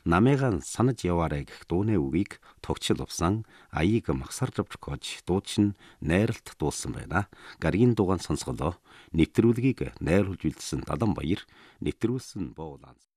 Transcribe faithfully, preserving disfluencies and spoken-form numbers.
намайгаа санаж яваарай гэх дууны үгийг тогтчил увсан аяыг магсаржавч гож дуучин найралт дуулсан байна. Гаргийн дугаан сонсголоо нэвтрүүлгийг найруулж үлдсэн Далан Баяр, нэвтрүүлсэн Бооланц.